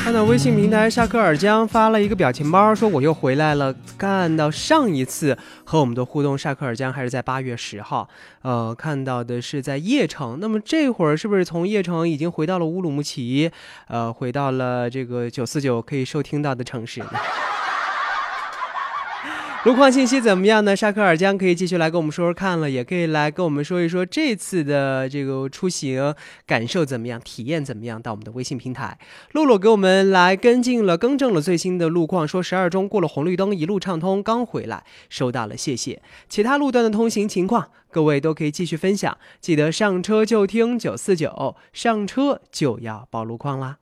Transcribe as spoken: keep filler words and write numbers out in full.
看到微信平台沙克尔江发了一个表情包，说我又回来了。看到上一次和我们的互动，沙克尔江还是在八月十号，呃，看到的是在叶城。那么这会儿是不是从叶城已经回到了乌鲁木齐，呃，回到了这个九四九可以收听到的城市呢？路况信息怎么样呢？沙克尔江可以继续来跟我们说说看了，也可以来跟我们说一说这次的这个出行感受怎么样，体验怎么样，到我们的微信平台。露露给我们来跟进了更正了最新的路况，说十二中过了红绿灯一路畅通，刚回来收到了，谢谢。其他路段的通行情况各位都可以继续分享，记得上车就听九四九，上车就要报路况啦。